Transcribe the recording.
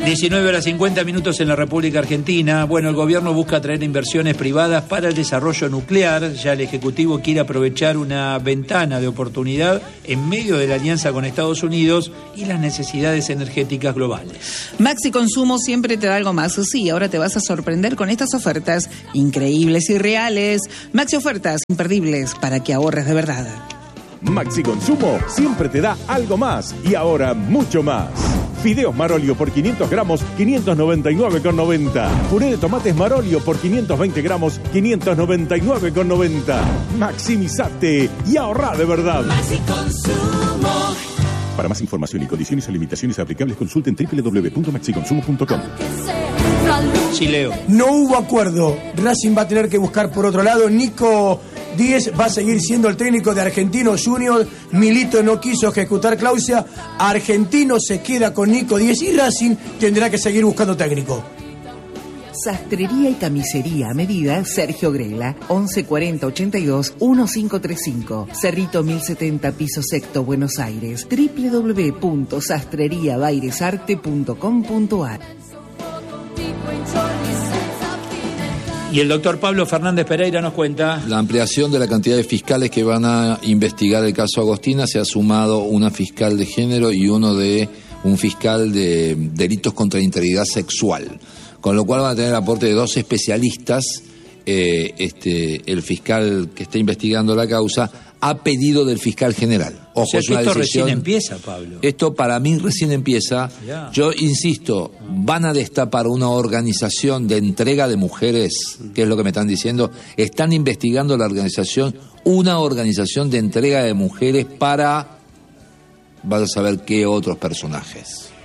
19:50 en la República Argentina. Bueno, el gobierno busca atraer inversiones privadas para el desarrollo nuclear. Ya el Ejecutivo quiere aprovechar una ventana de oportunidad en medio de la alianza con Estados Unidos y las necesidades energéticas globales. Maxi Consumo siempre te da algo más. Sí, ahora te vas a sorprender con estas ofertas increíbles y reales. Maxi Ofertas imperdibles para que ahorres de verdad. Maxi Consumo siempre te da algo más y ahora mucho más. Fideos Marolio por 500 gramos, 599,90. Puré de tomates Marolio por 520 gramos, 599,90. Maximizate y ahorrá de verdad. Maxi Consumo. Para más información y condiciones o limitaciones aplicables, consulten www.maxiconsumo.com. Sí, Leo. No hubo acuerdo. Racing va a tener que buscar por otro lado. Nico Díez va a seguir siendo el técnico de Argentino Junior. Milito no quiso ejecutar cláusula. Argentino se queda con Nico Díez y Racing tendrá que seguir buscando técnico. Sastrería y camisería a medida Sergio Grela, 1140 82 1535, Cerrito 1070, piso sexto, Buenos Aires. www.sastreriabairesarte.com.ar. Y el doctor Pablo Fernández Pereira nos cuenta. La ampliación de la cantidad de fiscales que van a investigar el caso Agostina. Se ha sumado una fiscal de género y un fiscal de delitos contra la integridad sexual. Con lo cual van a tener aporte de 2 especialistas. El fiscal que está investigando la causa a pedido del fiscal general. Ojo, o sea, es una esto decisión. Recién empieza, Pablo. Esto para mí recién empieza. Yeah. Yo insisto, van a destapar una organización de entrega de mujeres, que es lo que me están diciendo. Están investigando la organización, una organización de entrega de mujeres para, vas a saber qué otros personajes.